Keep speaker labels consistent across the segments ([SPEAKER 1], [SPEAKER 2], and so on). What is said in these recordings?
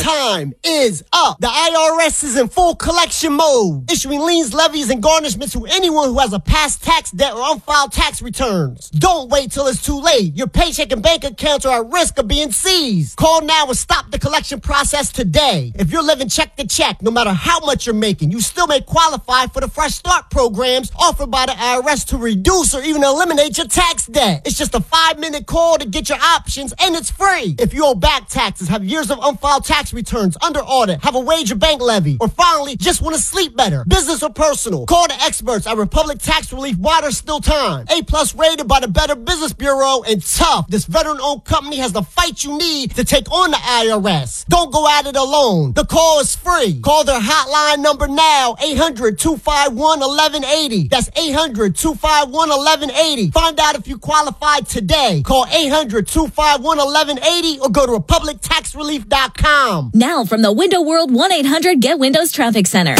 [SPEAKER 1] Time is up. The IRS is in full collection mode, issuing liens, levies, and garnishments to anyone who has a past tax debt or unfiled tax returns. Don't wait till it's too late. Your paycheck and bank accounts are at risk of being seized. Call now and stop the collection process today. If you're living check to check, no matter how much you're making, you still may qualify for the Fresh Start programs offered by the IRS to reduce or even eliminate your tax debt. It's just a 5-minute call to get your options, and it's free. If you owe back taxes, have years of unfiled tax returns, under audit, have a wage or bank levy, or finally just want to sleep better, business or personal, call the experts at Republic Tax Relief while there's still time. A+ rated by the Better Business Bureau, and tough. This veteran-owned company has the fight you need to take on the IRS. Don't go at it alone. The call is free. Call their hotline number now, 800-251-1180. That's 800-251-1180. Find out if you qualify today. Call 800-251-1180 or go to republictaxrelief.com.
[SPEAKER 2] Now from the Window World 1-800-GET-WINDOWS Traffic Center.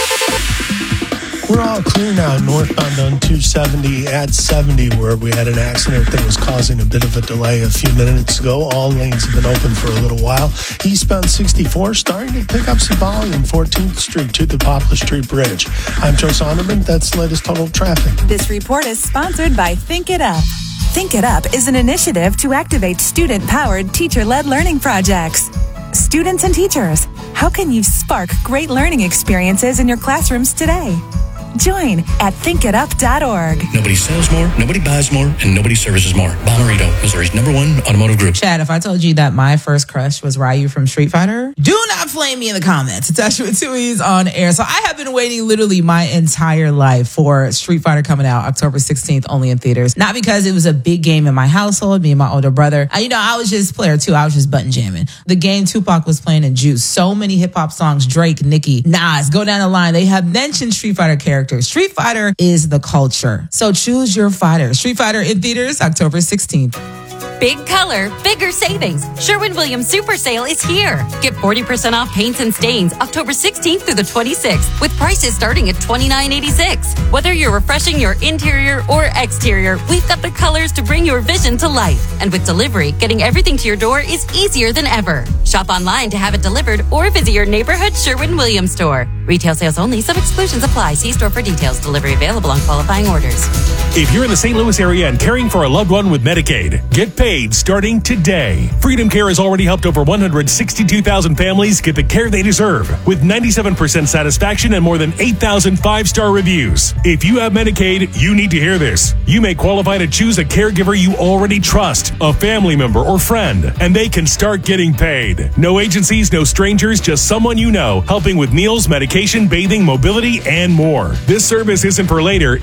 [SPEAKER 3] We're all clear now northbound on 270 at 70, where we had an accident that was causing a bit of a delay a few minutes ago. All lanes have been open for a little while. Eastbound 64 starting to pick up some volume, 14th Street to the Poplar Street Bridge. I'm Joe Sonderman. That's the latest total traffic.
[SPEAKER 4] This report is sponsored by Think It Up. Think It Up is an initiative to activate student-powered, teacher-led learning projects. Students and teachers, how can you spark great learning experiences in your classrooms today? Join at thinkitup.org.
[SPEAKER 5] Nobody sells more, nobody buys more, and nobody services more. Bomarito, Missouri's #1 automotive group.
[SPEAKER 6] Chad, if I told you that my first crush was Ryu from Street Fighter, do not flame me in the comments. It's Ashley with 2 E's on air. So I have been waiting literally my entire life for Street Fighter coming out October 16th, only in theaters. Not because it was a big game in my household, me and my older brother. I was just player 2. I was just button jamming. The game Tupac was playing in Juice. So many hip hop songs, Drake, Nicki, Nas, go down the line. They have mentioned Street Fighter characters. Street Fighter is the culture. So choose your fighter. Street Fighter in theaters October 16th.
[SPEAKER 7] Big color, bigger savings. Sherwin-Williams Super Sale is here. Get 40% off paints and stains October 16th through the 26th with prices starting at $29.86. Whether you're refreshing your interior or exterior, we've got the colors to bring your vision to life. And with delivery, getting everything to your door is easier than ever. Shop online to have it delivered or visit your neighborhood Sherwin-Williams store. Retail sales only. Some exclusions apply. See store for details. Delivery available on qualifying orders.
[SPEAKER 8] If you're in the St. Louis area and caring for a loved one with Medicaid, get paid starting today. Freedom Care has already helped over 162,000 families get the care they deserve with 97% satisfaction and more than 8,000 5-star reviews. If you have Medicaid, you need to hear this. You may qualify to choose a caregiver you already trust, a family member or friend, and they can start getting paid. No agencies, no strangers, just someone you know, helping with meals, medication, bathing, mobility, and more. This service isn't for later.